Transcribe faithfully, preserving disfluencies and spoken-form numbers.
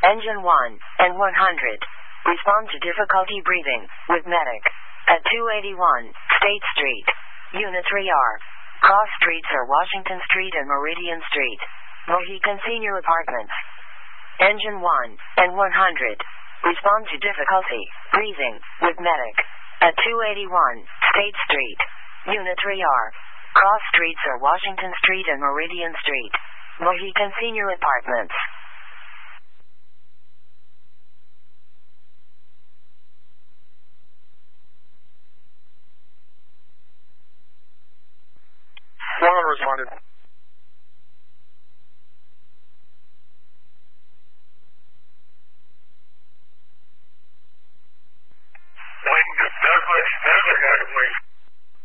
Engine one and one hundred. Respond to difficulty breathing with medic. At two eighty-one State Street. Unit three R. Cross streets are Washington Street and Meridian Street. Mohican Senior Apartments. Engine one and one hundred. Respond to difficulty breathing with medic. At two eighty-one State Street. Unit three R. Cross streets are Washington Street and Meridian Street. Mohican Senior Apartments. one hundred responded.